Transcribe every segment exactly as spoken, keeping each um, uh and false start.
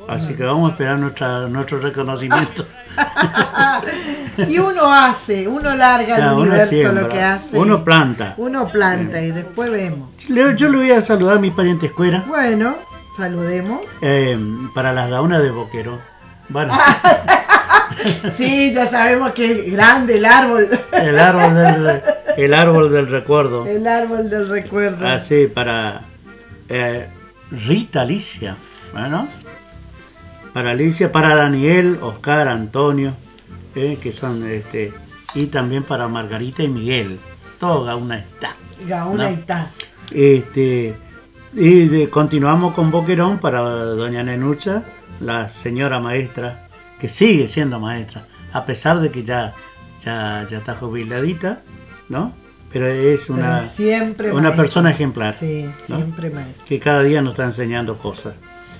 Así que vamos a esperar nuestra, nuestro reconocimiento. Y uno hace, uno larga Claro, al uno universo siembra, lo que hace. uno planta. Uno planta y después vemos. Le- Yo le voy a saludar a mis parientes cuera. Bueno, saludemos. Eh, para las gaunas de Boquerón. Bueno, Sí, ya sabemos que es grande el árbol. el árbol del, el árbol del recuerdo. El árbol del recuerdo. Así, para eh, Rita Alicia, bueno, para Alicia, para Daniel, Oscar, Antonio, eh, que son, este, y también para Margarita y Miguel. Todo gauna está. Gauna ¿no? está. Este, y de, continuamos con Boquerón para doña Nenucha, la señora maestra, que sigue siendo maestra, a pesar de que ya, ya, ya está jubiladita, ¿no? Pero es una, Pero siempre una maestra. persona ejemplar, Sí, ¿no? siempre maestra. Que cada día nos está enseñando cosas.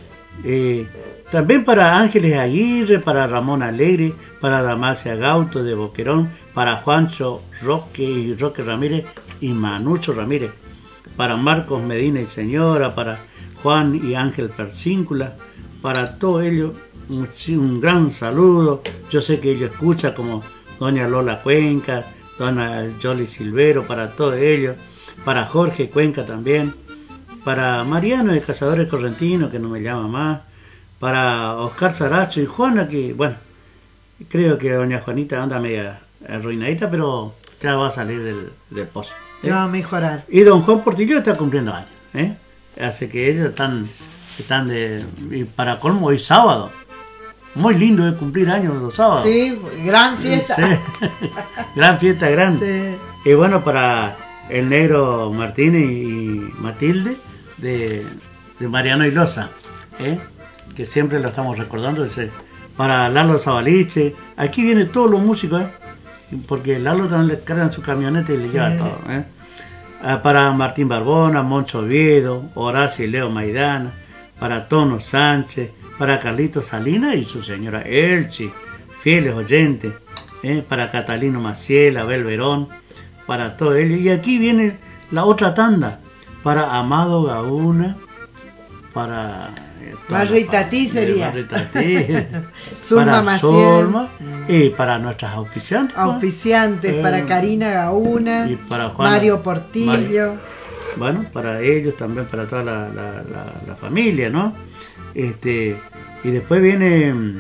Eh, también para Ángeles Aguirre, para Ramón Alegre, para Damasia Gauto de Boquerón, para Juancho Roque y Roque Ramírez y Manucho Ramírez, para Marcos Medina y Señora, para Juan y Ángel Persíncula, para todo ello un, un gran saludo. Yo sé que ellos escuchan, como doña Lola Cuenca, doña Yoli Silvero, para todo ello, para Jorge Cuenca también, para Mariano de Cazadores Correntinos, que no me llama más, para Oscar Saracho y Juana, que bueno, creo que doña Juanita anda media arruinadita, pero ya va a salir del, del pozo, ¿eh? Ya va a mejorar. Y don Juan Portillo está cumpliendo años, ¿eh? Así que ellos están, están de... Y para colmo, hoy sábado. Muy lindo es cumplir años los sábados. Sí, gran fiesta. Sí. Gran fiesta, grande. Sí. Y bueno, para el negro Martínez y Matilde de, de Mariano y Loza, ¿eh? Que siempre lo estamos recordando. Ese. Para Lalo Zabaliche, aquí vienen todos los músicos, ¿eh? Porque Lalo también le cargan su camioneta y le Sí. lleva todo, ¿eh? Ah, para Martín Barbona, Moncho Oviedo, Horacio y Leo Maidana, para Tono Sánchez, para Carlitos Salinas y su señora Elchi, fieles oyentes, ¿eh? Para Catalino Maciel, Abel Verón, para todo ello. Y aquí viene la otra tanda, para Amado Gauna, para... eh, Barrio Itatí sería. Barrio Itatí, Zulma para Maciel. Zulma, y para nuestras auspiciantes. ¿no? Auspiciantes Eh, para Karina Gauna, y para Juana- Mario Portillo. Mario. Bueno, para ellos también, para toda la, la, la, la familia, ¿no? Este, y después viene mm,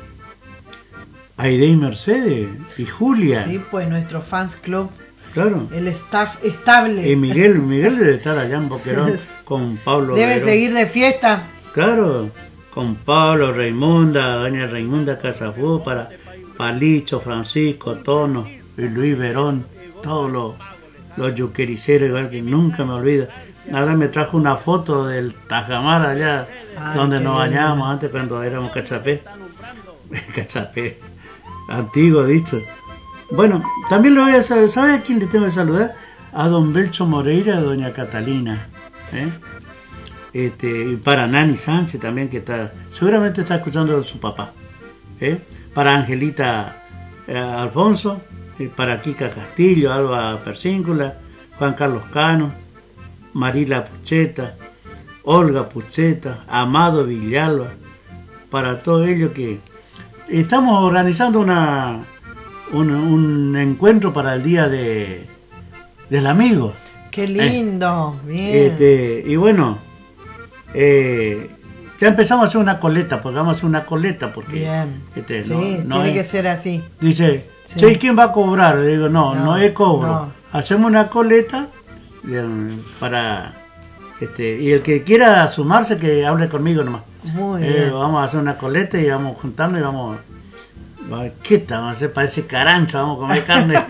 Aide y Mercedes y Julia, Sí, pues nuestro fans club, claro. el staff estable. Y Miguel, Miguel debe estar allá en Boquerón con Pablo Debe Verón. seguir de fiesta. Claro, con Pablo, Raimunda, doña Raimunda Casafú, para Palicho, Francisco, Tono y Luis Verón, todos los, los yuquericeros, igual que nunca me olvido. Ahora me trajo una foto del Tajamar allá, Ay, donde qué nos lindo. bañábamos antes cuando éramos cachapé. Cachapé, antiguo dicho. Bueno, también lo voy a saber, ¿sabe a quién le tengo que saludar? A don Belcho Moreira y a doña Catalina, ¿eh? Este, y para Nani Sánchez también, que está, seguramente está escuchando a su papá, ¿eh? Para Angelita eh, Alfonso, y para Kika Castillo, Alba Persíncula, Juan Carlos Cano, Marila Pucheta, Olga Pucheta, Amado Villalba, para todo ello que estamos organizando una un, un encuentro para el día de del amigo. Qué lindo, bien. Este, y bueno, eh, ya empezamos a hacer una coleta, porque vamos a hacer una coleta, porque Bien. este, Sí, no, no tiene es- que ser así. dice, Sí. che, ¿quién va a cobrar? Le digo, no, no, No, es cobro. no. Hacemos una coleta eh, para este, y el que quiera sumarse que hable conmigo nomás. Muy Eh, bien. vamos a hacer una coleta y vamos juntando y vamos. va- ¿Qué está? Vamos a hacer, parece carancha, vamos a comer carne.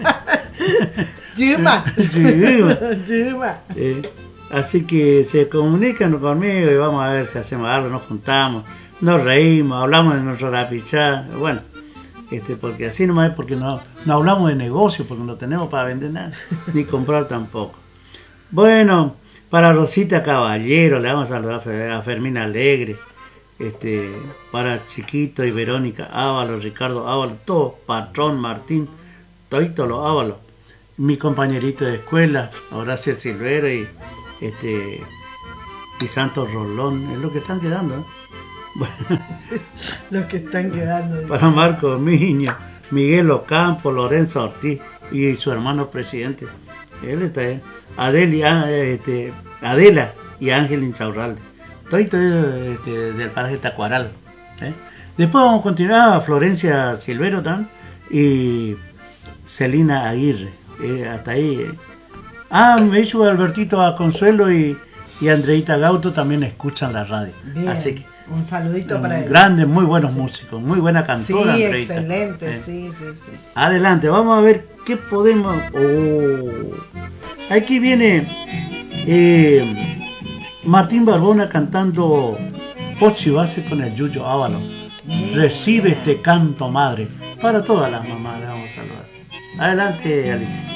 Yuma. Yuma. Yuma. Eh, así que se comunican conmigo y vamos a ver si hacemos algo, nos juntamos, nos reímos, hablamos de nuestro rapichá, bueno, este, porque así nomás es porque no, no hablamos de negocio, porque no tenemos para vender nada, ni comprar tampoco. Bueno, para Rosita Caballero, le vamos a saludar a Fe- a Fermina Alegre, este, para Chiquito y Verónica Ábalos, Ricardo Ábalos, todo, Patrón Martín, todito los Ábalos, mi compañerito de escuela, Horacio Silvero y este y Santos Rolón, es lo que están quedando, ¿eh? Los que están quedando. Para Marco Miño, Miguel Ocampo, Lorenzo Ortiz y su hermano presidente. Él está ahí. Adelia, este, Adela y Ángel Insaurralde. Estoy, estoy este, del paraje Tacuaral. ¿eh? Después vamos a continuar a Florencia Silvero también y Celina Aguirre. Eh, hasta ahí. Eh. Ah, me hizo Albertito a Consuelo y, y Andreita Gauto también escuchan la radio. Bien. Así que un saludito para ellos. Grandes, muy buenos sí. músicos, muy buena cantora. Sí, Andreita. excelente, Eh. sí, sí, sí. Adelante, vamos a ver qué podemos... Oh. Aquí viene eh, Martín Barbona cantando Pochi Base con el Yuyo Ávalo. Recibe este canto madre. Para todas las mamás, le vamos a saludar. Adelante, Alicia.